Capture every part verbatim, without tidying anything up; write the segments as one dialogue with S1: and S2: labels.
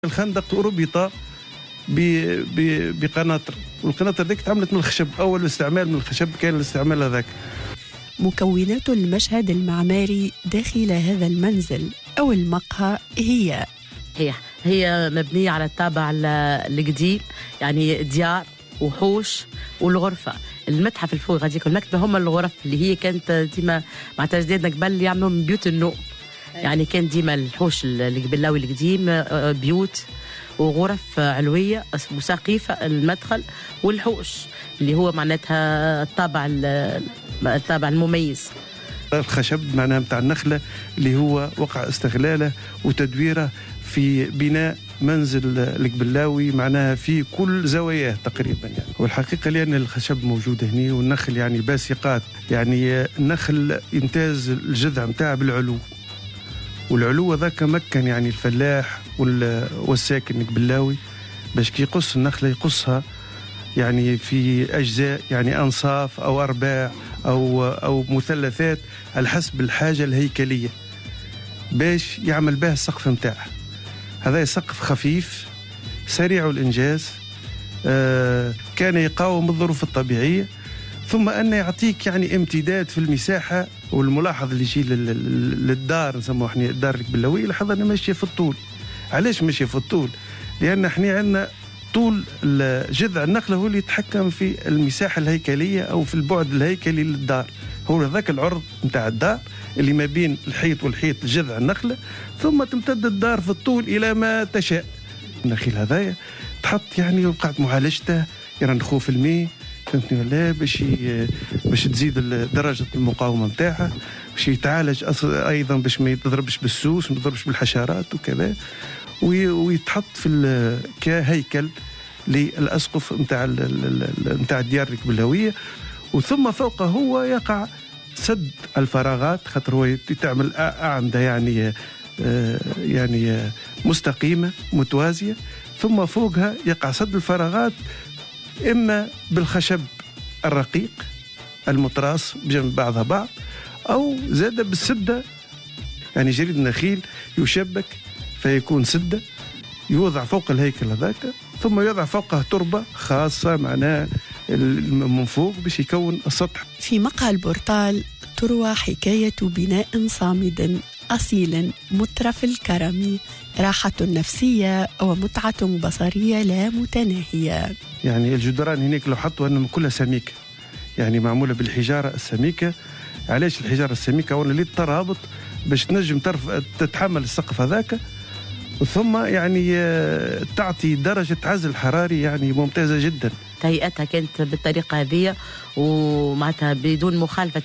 S1: الخندق ربط بقناطر، والقناطر ذيك تعملت من الخشب. أول استعمال من الخشب كان الاستعمال هذاك.
S2: مكونات المشهد المعماري داخل هذا المنزل أو المقهى هي
S3: هي هي مبنية على الطابع القديم، يعني ديار وحوش والغرفة. المتحف الفوق غاديك والمكتبة هم الغرف اللي هي كانت ديما مع تجديدنا قبل يعملوا من بيوت النوم. يعني كان ديما الحوش القبلاوي القديم بيوت وغرف علوية وسقيفة المدخل، والحوش اللي هو معناتها الطابع الطابع المميز.
S1: الخشب معناها متاع النخلة اللي هو وقع استغلاله وتدويره في بناء منزل القبلاوي معناها في كل زواياه تقريبا يعني. والحقيقة لأن الخشب موجود هنا والنخل يعني باسقات، يعني النخل يمتاز الجذع متاعه بالعلو، والعلو ذاك مكن يعني الفلاح والساكن القبلاوي باش كي يقص النخلة يقصها يعني في أجزاء، يعني أنصاف أو أرباع أو أو مثلثات على حسب الحاجة الهيكلية باش يعمل بها السقف متاعه. هذا سقف خفيف سريع الإنجاز، آه كان يقاوم الظروف الطبيعية، ثم أن يعطيك يعني امتداد في المساحة. والملاحظ اللي يجي للدار نسموه احنا الدار القبلاوية لاحظ أنها ماشية في الطول. علاش ماشية في الطول؟ لأن احنا عندنا طول جذع النخلة هو اللي يتحكم في المساحة الهيكلية أو في البعد الهيكلي للدار، هو ذاك العرض نتاع الدار اللي ما بين الحيط والحيط جذع النخلة، ثم تمتد الدار في الطول إلى ما تشاء. النخيل هذايا تحط يعني وقعت معالجته يرنخوه في الماء، فهمتني ولا باش باش تزيد درجة المقاومة نتاعها، باش يتعالج أيضا باش ما يتضربش بالسوس ما يتضربش بالحشرات وكذا، ويتحط في كهيكل للأسقف نتاع نتاع الديار القبلاوية. وثم فوقه هو يقع سد الفراغات، خاطر هو تعمل أعمدة يعني يعني مستقيمة متوازية، ثم فوقها يقع سد الفراغات إما بالخشب الرقيق المتراص بجنب بعضها بعض، أو زاد بالسدة، يعني جريد النخيل يشبك فيكون سدة يوضع فوق الهيكل هذاك، ثم يوضع فوقه تربة خاصة معناه من فوق باش يكون السطح.
S2: في مقهى البورتال تروى حكاية بناء صامد أصيل مترف الكرم، راحة نفسية ومتعة بصرية لا متناهية.
S1: يعني الجدران هناك لو حطوا أنهم كلها سميكة، يعني معمولة بالحجارة السميكة. علاش الحجارة السميكة؟ أولا للترابط باش تنجم ترفع تتحمل السقف هذاك، ثم يعني تعطي درجة عزل حراري يعني ممتازة جدا.
S3: تهيئتها كانت بالطريقة هذه ومعناتها بدون مخالفة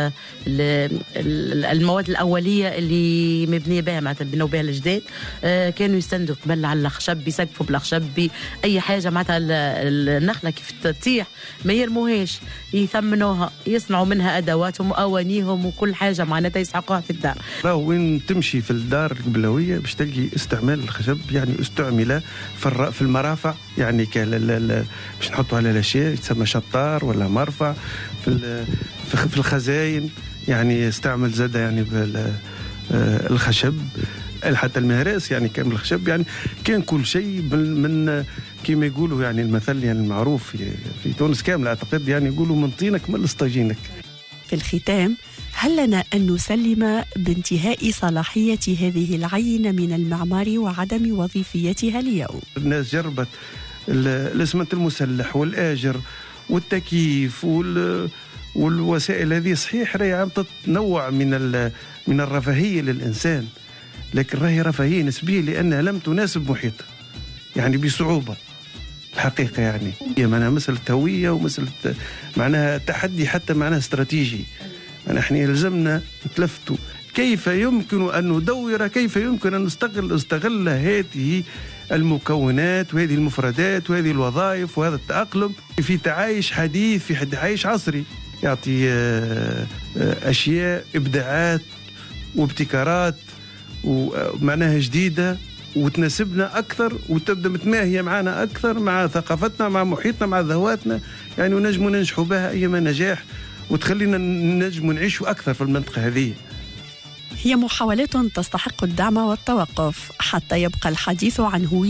S3: المواد الأولية اللي مبنية بها، معناتها بنوا بها الجداد. كانوا يستندوا قبل على الخشب، يسقفوا بالخشب بأي حاجة، معناتها النخلة كيف تطيح ما يرموهاش، يثمنوها، يصنعوا منها أدواتهم وأوانيهم وكل حاجة معناتها يسحقوها في الدار.
S1: وين تمشي في الدار القبلاوية باش تلقي استعمال الخشب، يعني استعمل في المرافع، يعني باش نحطوا على الأشياء يتسمى شطار ولا مرفع. في في الخزاين يعني استعمل زاد يعني الخشب، حتى المهراس يعني كان بالخشب، يعني كان كل شيء من كما يقولوا يعني المثل يعني المعروف في, في تونس كامل أعتقد، يعني يقولوا من طينك من السطاجينك.
S2: في الختام هل لنا أن نسلم بانتهاء صلاحية هذه العينة من المعمار وعدم وظيفيتها اليوم؟
S1: الناس جربت الاسمنت المسلح والآجر والتكييف وال والوسائل هذه، صحيح راهي عم تتنوع من من الرفاهية للإنسان، لكن راهي رفاهية نسبية لأنها لم تناسب محيطها يعني بصعوبة الحقيقة. يعني هي معناها مسألة هوية ومسألة معناها تحدي حتى معناها استراتيجي. يعني احنا يلزمنا نتلفتوا كيف يمكن أن ندور، كيف يمكن أن نستغل استغل هذه المكونات وهذه المفردات وهذه الوظائف وهذا التأقلم في تعايش حديث، في تعايش عصري، يعطي أشياء إبداعات وابتكارات ومعناها جديدة وتناسبنا أكثر وتبدأ متماهية معنا أكثر مع ثقافتنا مع محيطنا مع ذواتنا، يعني ونجم ننجحوا بها أيما نجاح وتخلينا نجم نعيشوا أكثر في المنطقة هذه.
S2: هي محاولات تستحق الدعم والتوقف حتى يبقى الحديث عن هوية